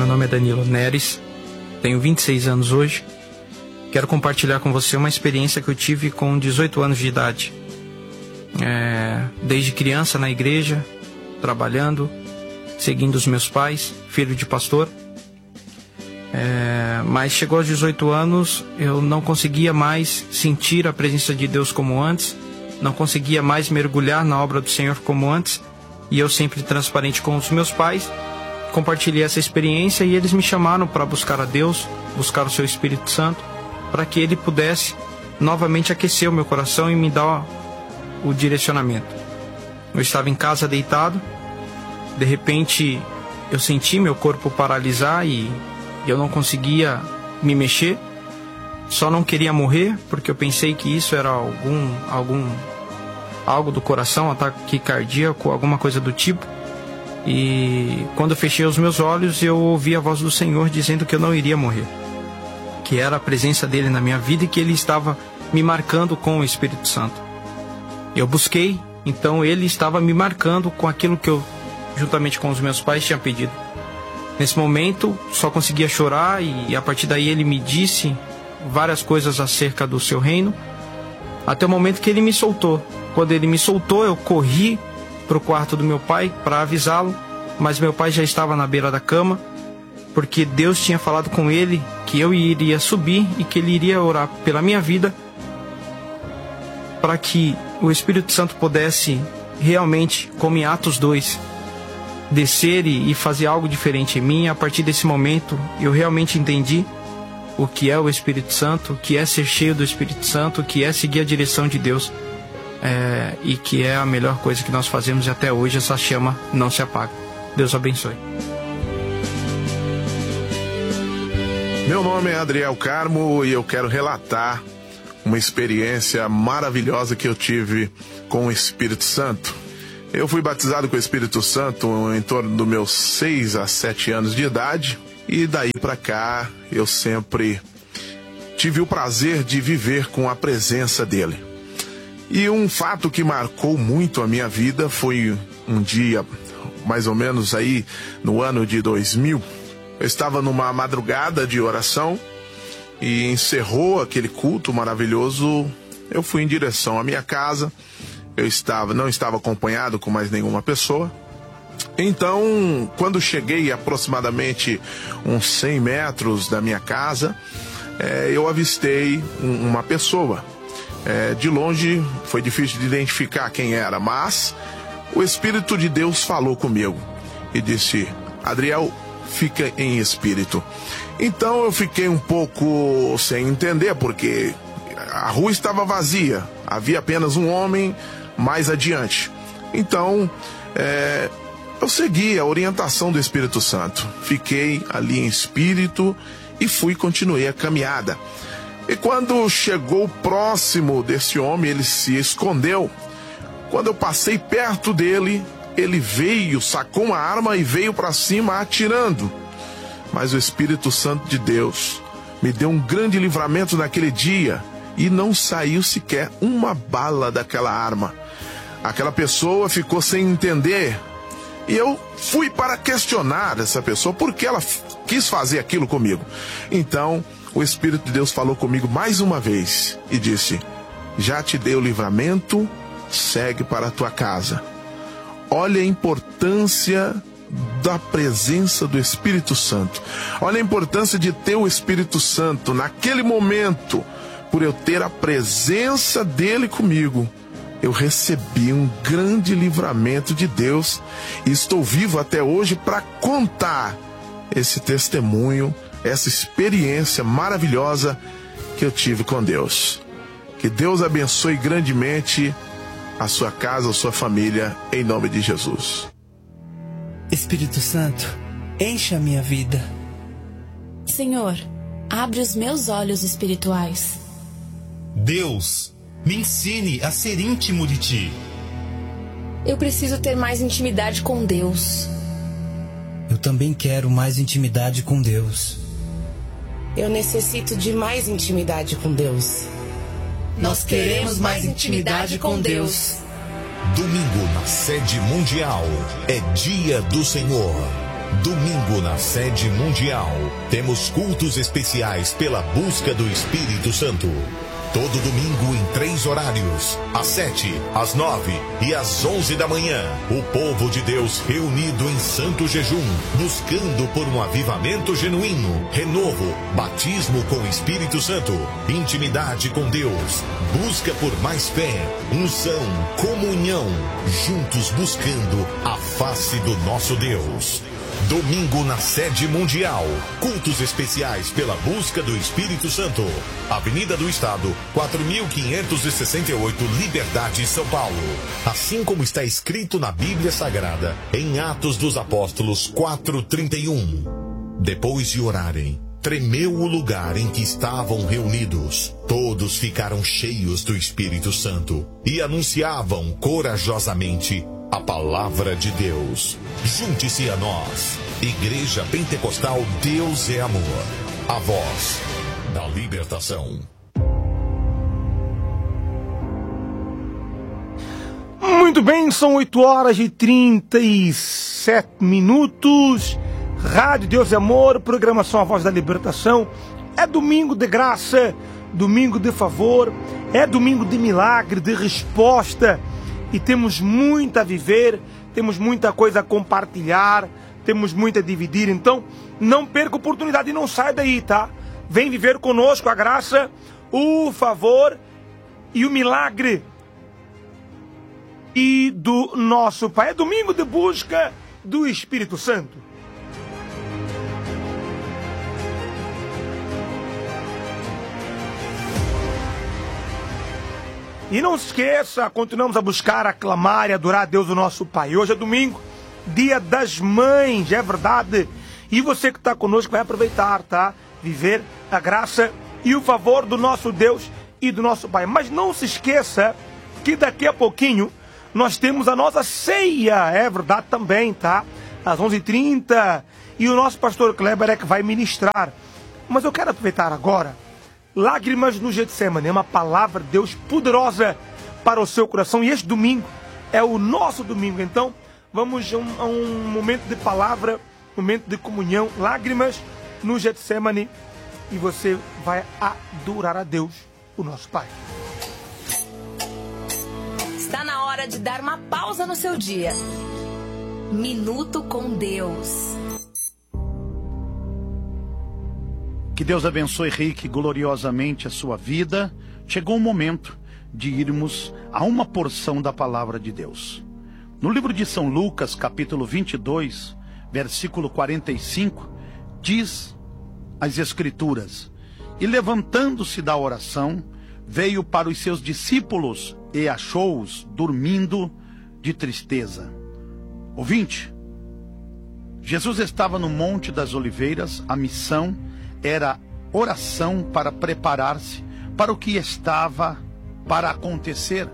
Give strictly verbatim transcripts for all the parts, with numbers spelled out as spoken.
meu nome é Danilo Neres, tenho vinte e seis anos hoje. Quero compartilhar com você uma experiência que eu tive com dezoito anos de idade. É, desde criança na igreja, trabalhando, seguindo os meus pais, filho de pastor. É, mas chegou aos dezoito anos, eu não conseguia mais sentir a presença de Deus como antes, não conseguia mais mergulhar na obra do Senhor como antes, e eu sempre transparente com os meus pais, compartilhei essa experiência e eles me chamaram para buscar a Deus, buscar o seu Espírito Santo, para que Ele pudesse novamente aquecer o meu coração e me dar o direcionamento. Eu estava em casa deitado, de repente eu senti meu corpo paralisar e eu não conseguia me mexer, só não queria morrer, porque eu pensei que isso era algum, algum algo do coração, ataque cardíaco, alguma coisa do tipo. E quando eu fechei os meus olhos, eu ouvi a voz do Senhor dizendo que eu não iria morrer, que era a presença dele na minha vida e que ele estava me marcando com o Espírito Santo. Eu busquei, então ele estava me marcando com aquilo que eu, juntamente com os meus pais, tinha pedido. Nesse momento, só conseguia chorar e a partir daí ele me disse várias coisas acerca do seu reino, até o momento que ele me soltou. Quando ele me soltou, eu corri para o quarto do meu pai para avisá-lo, mas meu pai já estava na beira da cama, porque Deus tinha falado com ele que eu iria subir e que ele iria orar pela minha vida, para que o Espírito Santo pudesse realmente, como em Atos dois, descer e fazer algo diferente em mim. A partir desse momento, eu realmente entendi o que é o Espírito Santo, o que é ser cheio do Espírito Santo, o que é seguir a direção de Deus. É, e que é a melhor coisa que nós fazemos, e até hoje essa chama não se apaga. Deus abençoe. Meu nome é Adriel Carmo e eu quero relatar uma experiência maravilhosa que eu tive com o Espírito Santo. Eu fui batizado com o Espírito Santo em torno dos meus seis a sete anos de idade, e daí para cá eu sempre tive o prazer de viver com a presença dele. E um fato que marcou muito a minha vida foi um dia, mais ou menos aí no ano de dois mil. Eu estava numa madrugada de oração e encerrou aquele culto maravilhoso. Eu fui em direção à minha casa. Eu estava, não estava acompanhado com mais nenhuma pessoa. Então, quando cheguei aproximadamente uns cem metros da minha casa, é, eu avistei um, uma pessoa. É, de longe foi difícil de identificar quem era, mas o Espírito de Deus falou comigo e disse: Adriel, fica em espírito. Então eu fiquei um pouco sem entender, porque a rua estava vazia, havia apenas um homem mais adiante. Então é, eu segui a orientação do Espírito Santo, fiquei ali em espírito e fui, continuei a caminhada. E quando chegou próximo desse homem, ele se escondeu. Quando eu passei perto dele, ele veio, sacou uma arma e veio para cima atirando. Mas o Espírito Santo de Deus me deu um grande livramento naquele dia e não saiu sequer uma bala daquela arma. Aquela pessoa ficou sem entender e eu fui para questionar essa pessoa por que ela quis fazer aquilo comigo. Então o Espírito de Deus falou comigo mais uma vez e disse: já te dei o livramento, segue para a tua casa. Olha a importância da presença do Espírito Santo. Olha a importância de ter o Espírito Santo. Naquele momento, por eu ter a presença dele comigo, eu recebi um grande livramento de Deus e estou vivo até hoje para contar esse testemunho, essa experiência maravilhosa que eu tive com Deus. Que Deus abençoe grandemente a sua casa, a sua família, em nome de Jesus. Espírito Santo, enche a minha vida. Senhor, abre os meus olhos espirituais. Deus, me ensine a ser íntimo de Ti. Eu preciso ter mais intimidade com Deus. Eu também quero mais intimidade com Deus. Eu necessito de mais intimidade com Deus. Nós queremos mais intimidade com Deus. Domingo na sede mundial é Dia do Senhor. Domingo na sede mundial. Temos cultos especiais pela busca do Espírito Santo. Todo domingo em três horários, às sete, às nove e às onze da manhã. O povo de Deus reunido em santo jejum, buscando por um avivamento genuíno, renovo, batismo com o Espírito Santo, intimidade com Deus, busca por mais fé, unção, comunhão, juntos buscando a face do nosso Deus. Domingo na sede mundial. Cultos especiais pela busca do Espírito Santo. Avenida do Estado, quatro mil quinhentos e sessenta e oito, Liberdade, São Paulo. Assim como está escrito na Bíblia Sagrada, em Atos dos Apóstolos quatro, trinta e um. Depois de orarem, tremeu o lugar em que estavam reunidos. Todos ficaram cheios do Espírito Santo e anunciavam corajosamente a palavra de Deus. Junte-se a nós. Igreja Pentecostal Deus é Amor. A voz da libertação. Muito bem, são oito horas e trinta e sete minutos. Rádio Deus é Amor, programação A Voz da Libertação. É domingo de graça, domingo de favor, é domingo de milagre, de resposta. E temos muito a viver, temos muita coisa a compartilhar, temos muito a dividir. Então, não perca a oportunidade e não saia daí, tá? Vem viver conosco a graça, o favor e o milagre e do nosso Pai. É domingo de busca do Espírito Santo. E não se esqueça, continuamos a buscar, a clamar e adorar a Deus, o nosso Pai. Hoje é domingo, dia das mães, é verdade. E você que está conosco vai aproveitar, tá? Viver a graça e o favor do nosso Deus e do nosso Pai. Mas não se esqueça que daqui a pouquinho nós temos a nossa ceia, é verdade também, tá? Às onze e trinta. E o nosso pastor Kleber é que vai ministrar. Mas eu quero aproveitar agora. Lágrimas no Getsemane, é uma palavra de Deus poderosa para o seu coração. E este domingo é o nosso domingo. Então, vamos a um, a um momento de palavra, momento de comunhão. Lágrimas no Getsemane. E você vai adorar a Deus, o nosso Pai. Está na hora de dar uma pausa no seu dia. Minuto com Deus. Que Deus abençoe rique gloriosamente a sua vida. Chegou o momento de irmos a uma porção da palavra de Deus. No livro de São Lucas, capítulo vinte e dois, versículo quarenta e cinco, diz as Escrituras: E levantando-se da oração, veio para os seus discípulos e achou-os dormindo de tristeza. Ouvinte, Jesus estava no Monte das Oliveiras. A missão era oração para preparar-se para o que estava para acontecer.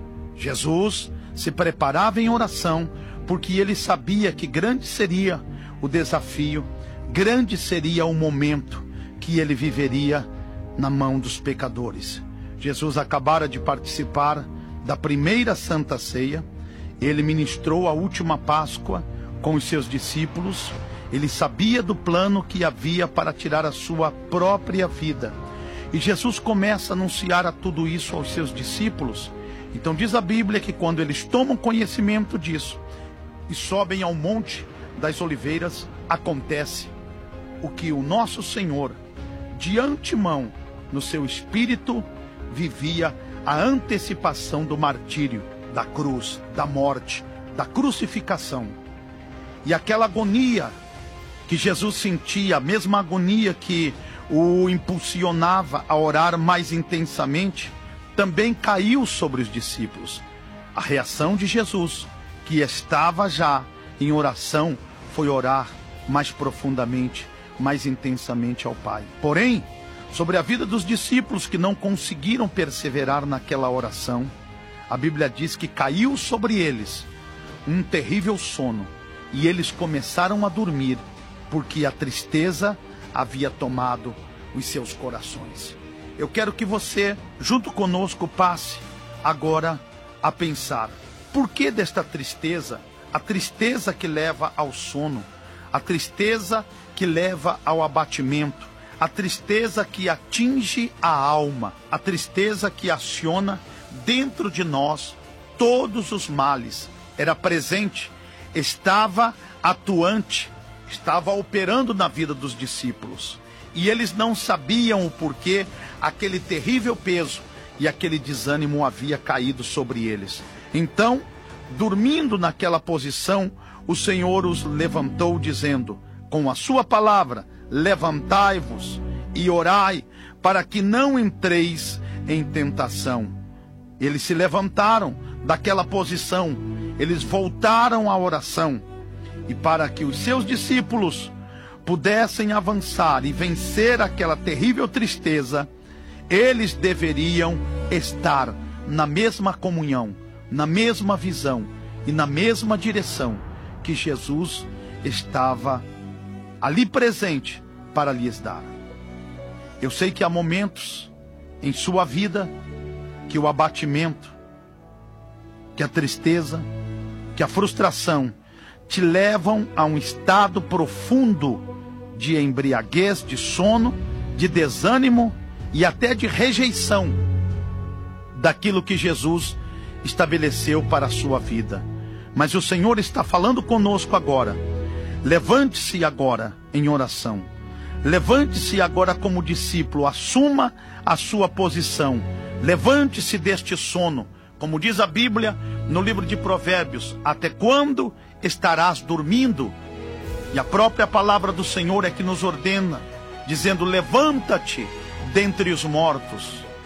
Jesus se preparava em oração porque ele sabia que grande seria o desafio, grande seria o momento que ele viveria na mão dos pecadores. Jesus acabara de participar da primeira Santa Ceia. Ele ministrou a última Páscoa com os seus discípulos. Ele sabia do plano que havia para tirar a sua própria vida. E Jesus começa a anunciar a tudo isso aos seus discípulos. Então diz a Bíblia que quando eles tomam conhecimento disso e sobem ao Monte das Oliveiras, acontece o que o nosso Senhor, de antemão, no seu espírito, vivia a antecipação do martírio, da cruz, da morte, da crucificação. E aquela agonia que Jesus sentia, a mesma agonia que o impulsionava a orar mais intensamente, também caiu sobre os discípulos. A reação de Jesus, que estava já em oração, foi orar mais profundamente, mais intensamente ao Pai. Porém, sobre a vida dos discípulos que não conseguiram perseverar naquela oração, a Bíblia diz que caiu sobre eles um terrível sono e eles começaram a dormir, porque a tristeza havia tomado os seus corações. Eu quero que você, junto conosco, passe agora a pensar: por que desta tristeza? A tristeza que leva ao sono, a tristeza que leva ao abatimento, a tristeza que atinge a alma, a tristeza que aciona dentro de nós todos os males. Era presente, estava atuante, estava operando na vida dos discípulos. E eles não sabiam o porquê aquele terrível peso e aquele desânimo havia caído sobre eles. Então, dormindo naquela posição, o Senhor os levantou dizendo, com a sua palavra, levantai-vos e orai, para que não entreis em tentação. Eles se levantaram daquela posição, eles voltaram à oração, e para que os seus discípulos pudessem avançar e vencer aquela terrível tristeza, eles deveriam estar na mesma comunhão, na mesma visão e na mesma direção que Jesus estava ali presente para lhes dar. Eu sei que há momentos em sua vida que o abatimento, que a tristeza, que a frustração te levam a um estado profundo de embriaguez, de sono, de desânimo e até de rejeição daquilo que Jesus estabeleceu para a sua vida. Mas o Senhor está falando conosco agora. Levante-se agora em oração. Levante-se agora como discípulo. Assuma a sua posição. Levante-se deste sono. Como diz a Bíblia no livro de Provérbios, até quando estarás dormindo? E a própria palavra do Senhor é que nos ordena, dizendo, levanta-te dentre os mortos,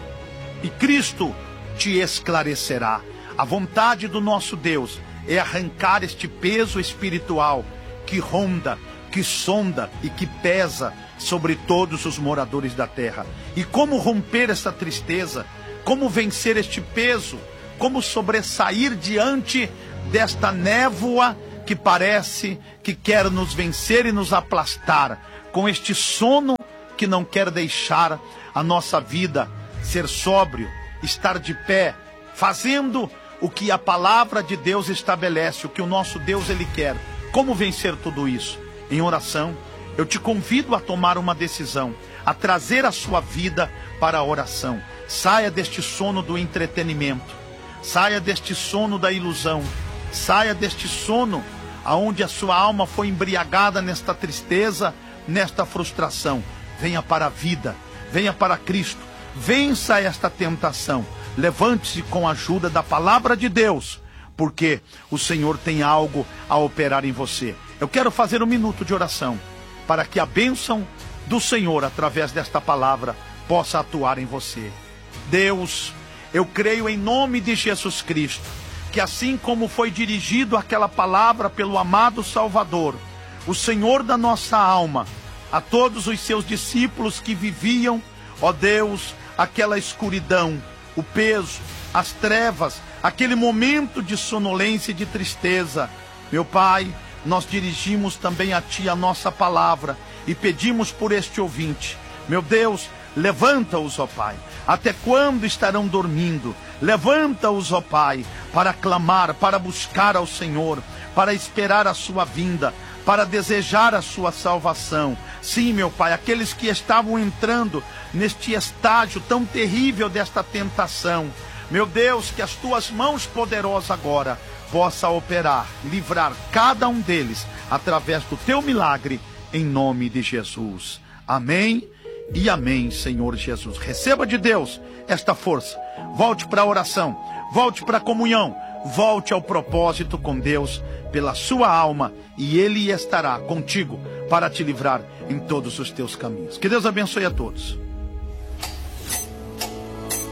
e Cristo te esclarecerá. A vontade do nosso Deus é arrancar este peso espiritual que ronda, que sonda e que pesa sobre todos os moradores da terra. E como romper essa tristeza? Como vencer este peso? Como sobressair diante desta névoa que parece que quer nos vencer e nos aplastar, com este sono que não quer deixar a nossa vida ser sóbrio, estar de pé, fazendo o que a palavra de Deus estabelece, o que o nosso Deus ele quer. Como vencer tudo isso? Em oração. Eu te convido a tomar uma decisão, a trazer a sua vida para a oração. Saia deste sono do entretenimento, saia deste sono da ilusão, saia deste sono aonde a sua alma foi embriagada nesta tristeza, nesta frustração. Venha para a vida, venha para Cristo, vença esta tentação. Levante-se com a ajuda da palavra de Deus, porque o Senhor tem algo a operar em você. Eu quero fazer um minuto de oração, para que a bênção do Senhor, através desta palavra, possa atuar em você. Deus, eu creio em nome de Jesus Cristo, que assim como foi dirigido aquela palavra pelo amado Salvador, o Senhor da nossa alma, a todos os seus discípulos que viviam, ó Deus, aquela escuridão, o peso, as trevas, aquele momento de sonolência e de tristeza. Meu Pai, nós dirigimos também a Ti a nossa palavra e pedimos por este ouvinte. Meu Deus, levanta-os, ó Pai. Até quando estarão dormindo? Levanta-os, ó Pai, para clamar, para buscar ao Senhor, para esperar a sua vinda, para desejar a sua salvação. Sim, meu Pai, aqueles que estavam entrando neste estágio tão terrível desta tentação. Meu Deus, que as Tuas mãos poderosas agora possa operar, livrar cada um deles através do Teu milagre, em nome de Jesus. Amém e amém, Senhor Jesus. Receba de Deus esta força. Volte para a oração, volte para a comunhão, volte ao propósito com Deus pela sua alma, e Ele estará contigo para te livrar em todos os teus caminhos. Que Deus abençoe a todos.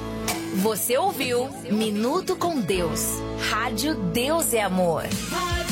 Você ouviu Minuto com Deus. Rádio Deus é Amor.